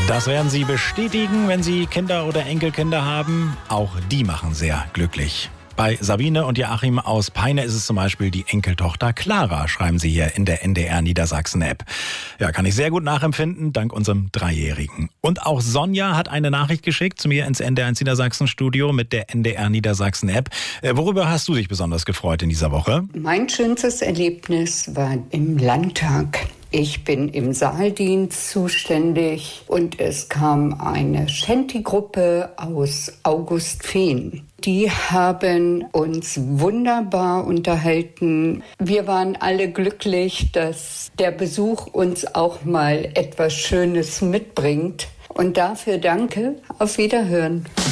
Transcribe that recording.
Das werden Sie bestätigen, wenn Sie Kinder oder Enkelkinder haben. Auch die machen sehr glücklich. Bei Sabine und Joachim aus Peine ist es zum Beispiel die Enkeltochter Clara, schreiben sie hier in der NDR Niedersachsen-App. Ja, kann ich sehr gut nachempfinden, dank unserem Dreijährigen. Und auch Sonja hat eine Nachricht geschickt zu mir ins NDR Niedersachsen-Studio mit der NDR Niedersachsen-App. Worüber hast du dich besonders gefreut in dieser Woche? Mein schönstes Erlebnis war im Landtag. Ich bin im Saaldienst zuständig und es kam eine Shanty-Gruppe aus Augustfehn. Die haben uns wunderbar unterhalten. Wir waren alle glücklich, dass der Besuch uns auch mal etwas Schönes mitbringt. Und dafür danke. Auf Wiederhören.